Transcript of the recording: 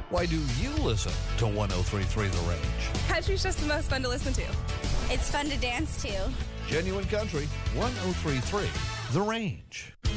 Why do you listen to 103.3 The Range? Country's just the most fun to listen to. It's fun to dance to. Genuine Country, 103.3 The Range.